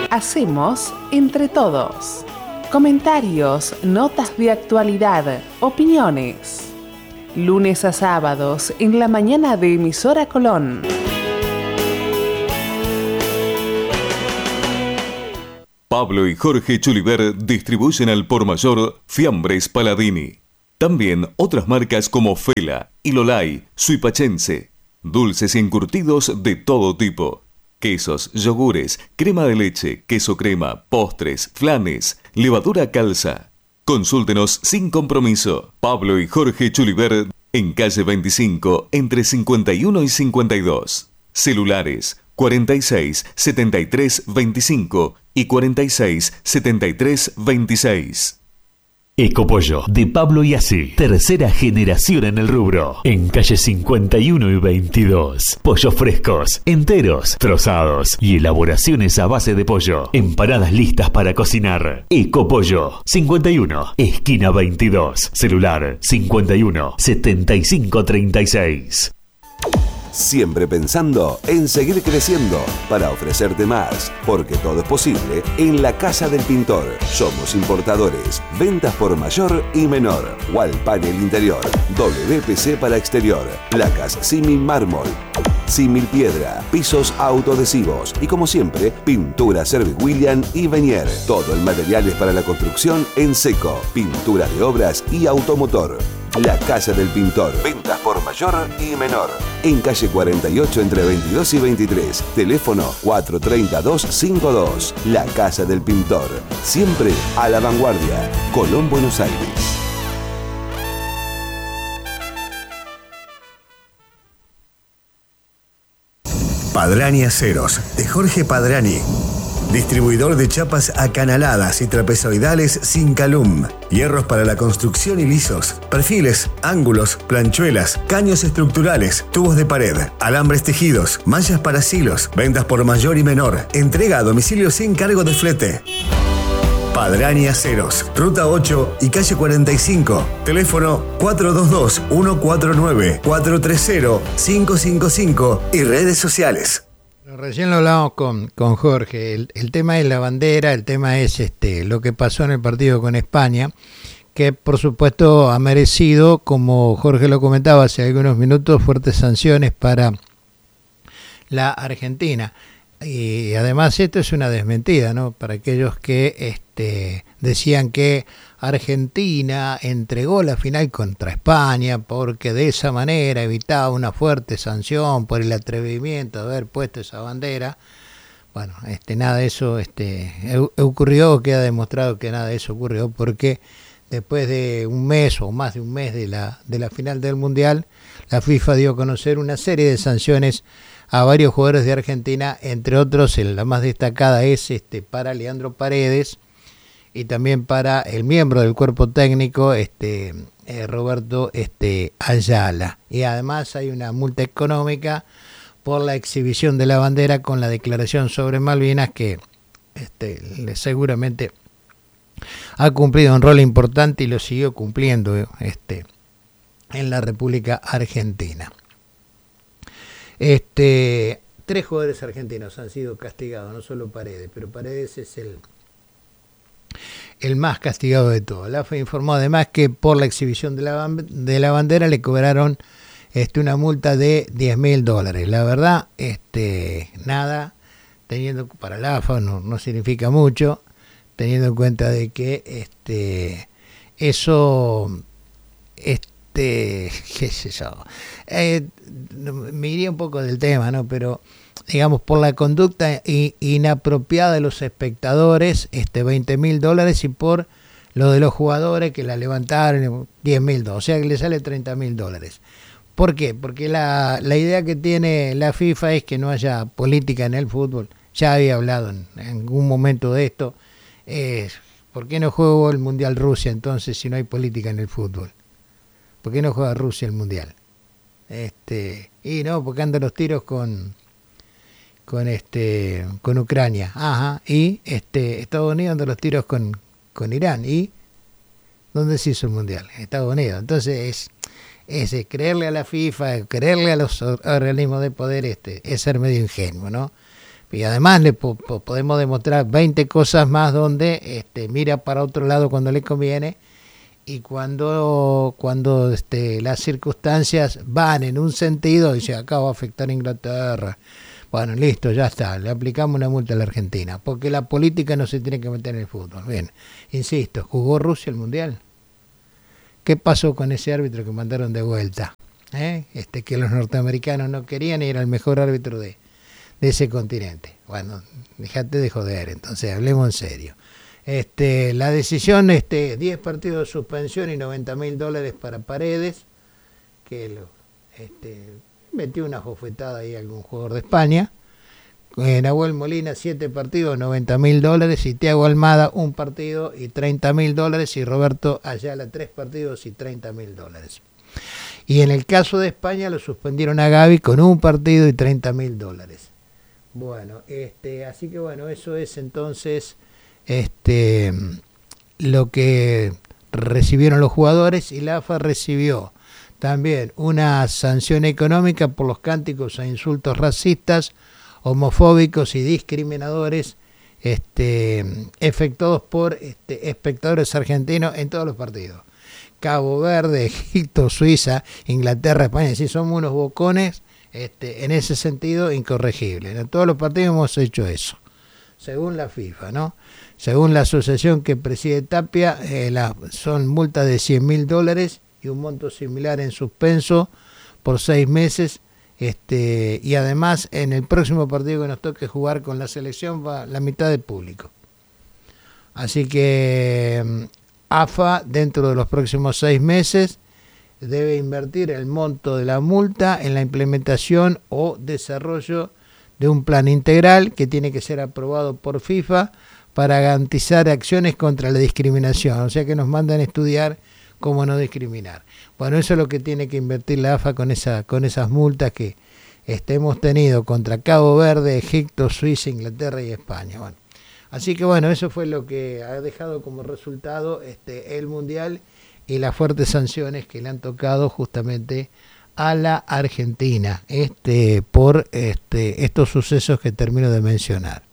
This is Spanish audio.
hacemos entre todos. Comentarios, notas de actualidad, opiniones. Lunes a sábados en la mañana de Emisora Colón. Pablo y Jorge Chuliver distribuyen al por mayor Fiambres Paladini. También otras marcas como Fela, Ilolay, Suipachense. Dulces y encurtidos de todo tipo. Quesos, yogures, crema de leche, queso crema, postres, flanes, levadura calza. Consúltenos sin compromiso. Pablo y Jorge Chuliver en calle 25 entre 51 y 52. Celulares 46 73 25 y 46 73 26. Ecopollo de Pablo y Así, tercera generación en el rubro, en calle 51 y 22. Pollos frescos, enteros, trozados y elaboraciones a base de pollo. Empanadas listas para cocinar. Ecopollo 51, esquina 22. Celular 51 75 36. Siempre pensando en seguir creciendo para ofrecerte más, porque todo es posible en la Casa del Pintor. Somos importadores, ventas por mayor y menor, wall panel interior, WPC para exterior, placas símil mármol, símil piedra, pisos autoadhesivos y como siempre, pintura Servic-William y Venier. Todo el material es para la construcción en seco, pinturas de obras y automotor. La Casa del Pintor. Ventas por mayor y menor. En calle 48 entre 22 y 23. Teléfono 430-252. La Casa del Pintor. Siempre a la vanguardia. Colón, Buenos Aires. Padrani Aceros, de Jorge Padrani. Distribuidor de chapas acanaladas y trapezoidales sin calum. Hierros para la construcción y lisos. Perfiles, ángulos, planchuelas, caños estructurales, tubos de pared, alambres tejidos, manchas para silos. Ventas por mayor y menor. Entrega a domicilio sin cargo de flete. Padrani Aceros, Ruta 8 y calle 45. Teléfono 422-149-430-555 y redes sociales. Recién lo hablamos con Jorge. El tema es la bandera, el tema es lo que pasó en el partido con España, que por supuesto ha merecido, como Jorge lo comentaba hace algunos minutos, fuertes sanciones para la Argentina. Y además esto es una desmentida, ¿no? Para aquellos que decían que Argentina entregó la final contra España porque de esa manera evitaba una fuerte sanción por el atrevimiento de haber puesto esa bandera. Bueno, nada de eso ocurrió, queda demostrado que nada de eso ocurrió, porque después de un mes o más de un mes de la final del Mundial, la FIFA dio a conocer una serie de sanciones a varios jugadores de Argentina, entre otros, la más destacada es para Leandro Paredes y también para el miembro del cuerpo técnico, Roberto Ayala. Y además hay una multa económica por la exhibición de la bandera con la declaración sobre Malvinas, que seguramente ha cumplido un rol importante y lo siguió cumpliendo en la República Argentina. 3 jugadores argentinos han sido castigados, no solo Paredes, pero Paredes es el más castigado de todos. La AFA informó además que por la exhibición de la bandera le cobraron una multa de $10.000. La verdad, nada, teniendo para la AFA no significa mucho, teniendo en cuenta de que eso qué sé yo, me iría un poco del tema, ¿no? Pero digamos, por la conducta inapropiada de los espectadores, $20.000, y por lo de los jugadores que la levantaron, $10.000, o sea que le sale $30.000. ¿Por qué? Porque la idea que tiene la FIFA es que no haya política en el fútbol. Ya había hablado en algún momento de esto. ¿Por qué no juega el Mundial Rusia entonces si no hay política en el fútbol? ¿Por qué no juega Rusia el Mundial? Y no, porque andan los tiros con Ucrania. Ajá. Y Estados Unidos anda los tiros con Irán. ¿Y dónde se hizo el Mundial? En Estados Unidos. Entonces es creerle a la FIFA, creerle a los organismos de poder, es ser medio ingenuo, ¿no? Y además le podemos demostrar 20 cosas más donde mira para otro lado cuando le conviene, y cuando las circunstancias van en un sentido, dice acá va a afectar a Inglaterra. Bueno, listo, ya está, le aplicamos una multa a la Argentina, porque la política no se tiene que meter en el fútbol. Bien, insisto, ¿jugó Rusia el Mundial? ¿Qué pasó con ese árbitro que mandaron de vuelta? Que los norteamericanos no querían y era el mejor árbitro de ese continente. Bueno, déjate de joder, entonces hablemos en serio. La decisión, 10 partidos de suspensión y $90.000 para Paredes, que metió una bofetada ahí a algún jugador de España. Nahuel Molina, 7 partidos, $90.000, y Thiago Almada, 1 partido y $30.000, y Roberto Ayala, 3 partidos y $30.000. Y en el caso de España lo suspendieron a Gavi con 1 partido y $30.000. Bueno, así que bueno, eso es entonces lo que recibieron los jugadores, y la AFA recibió también una sanción económica por los cánticos e insultos racistas, homofóbicos y discriminadores efectuados por espectadores argentinos en todos los partidos. Cabo Verde, Egipto, Suiza, Inglaterra, España, sí, somos unos bocones. En ese sentido, incorregible. En todos los partidos hemos hecho eso, según la FIFA, ¿no? Según la asociación que preside Tapia, son multas de $100.000 y un monto similar en suspenso por 6 meses. Y además, en el próximo partido que nos toque jugar con la selección, va la mitad del público. Así que AFA, dentro de los próximos 6 meses, debe invertir el monto de la multa en la implementación o desarrollo de un plan integral que tiene que ser aprobado por FIFA para garantizar acciones contra la discriminación. O sea que nos mandan a estudiar cómo no discriminar. Bueno, eso es lo que tiene que invertir la AFA con esas multas que hemos tenido contra Cabo Verde, Egipto, Suiza, Inglaterra y España. Bueno, así que bueno, eso fue lo que ha dejado como resultado el Mundial y las fuertes sanciones que le han tocado justamente a la Argentina por estos sucesos que termino de mencionar.